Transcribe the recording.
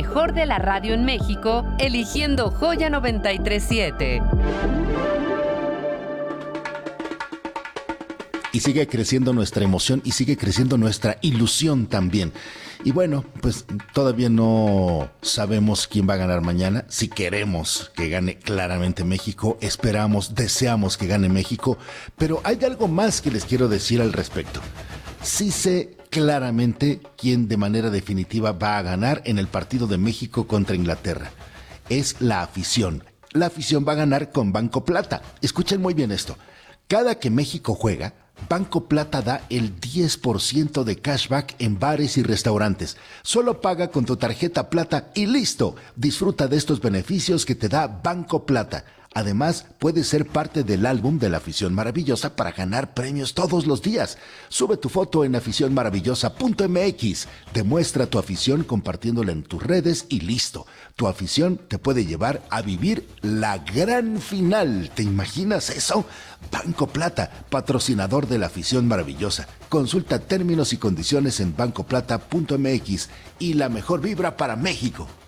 mejor de la radio en México, eligiendo Joya 93.7. Y sigue creciendo nuestra emoción y sigue creciendo nuestra ilusión también. Y bueno, pues todavía no sabemos quién va a ganar mañana. Si queremos que gane claramente México, esperamos, deseamos que gane México. Pero hay algo más que les quiero decir al respecto. Sí sé claramente quién de manera definitiva va a ganar en el partido de México contra Inglaterra. Es la afición. La afición va a ganar con Banco Plata. Escuchen muy bien esto. Cada que México juega, Banco Plata da el 10% de cashback en bares y restaurantes. Solo paga con tu tarjeta Plata y listo. Disfruta de estos beneficios que te da Banco Plata. Además, puedes ser parte del álbum de la Afición Maravillosa para ganar premios todos los días. Sube tu foto en aficionmaravillosa.mx. Demuestra tu afición compartiéndola en tus redes y listo. Tu afición te puede llevar a vivir la gran final. ¿Te imaginas eso? Banco Plata, patrocinador de la Afición Maravillosa. Consulta términos y condiciones en bancoplata.mx y la mejor vibra para México.